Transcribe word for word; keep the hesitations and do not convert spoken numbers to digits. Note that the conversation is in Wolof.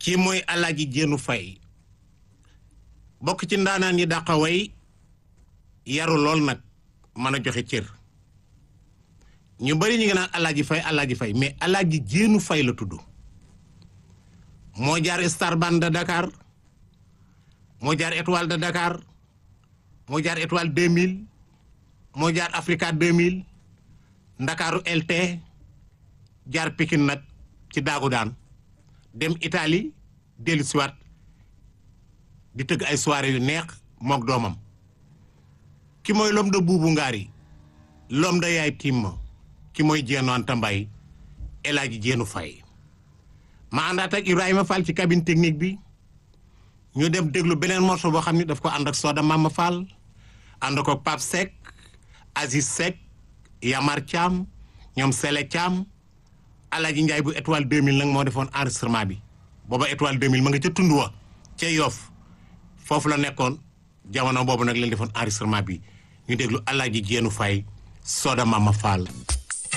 kii mooy Alaaji Jéenu Fay bokk ci ndaanaan yi dàqa way yaru lool nag mën a joxe cër ñu bari ñu ngi naan Alaaji Fay Alaaji Fay mais Alaaji Jéenu Fay la tudd moo jaar Star Band de Dakar moo jaar Étoile de Dakar moo jaar Étoile deux mille moo jaar Africa deux mille Ndakaaru L T jaar Pikine nag ci daagu daan dem Italie dellu siwaat di tëgg ay soirée yu neex mook doomam ki mooy l'homme de Boubou Ngari l'homme de Yaay Timma ki mooy Jéenu Anta Mbaye El Hadji Jéenu Fay ma àndaat ak Ibrahima Fall ci cabine technique bi ñu dem déglu beneen morceau boo xam ne daf ko ànd ak Soda Mama Fall ànd ko Pape Seck Aziz Seck Yamar Thiam ñoom Sele Thiam Alaaji Njaay bu Étoile deux mille nag moo defoon enregistrement bi booba Étoile deux mille ma nga ca tund wa ca Yoff foofu la nekkoon jamono boobu nag leen defoon enregistrement bi ñu déglu Alaaji Jéenu Fay Soda Mama Fall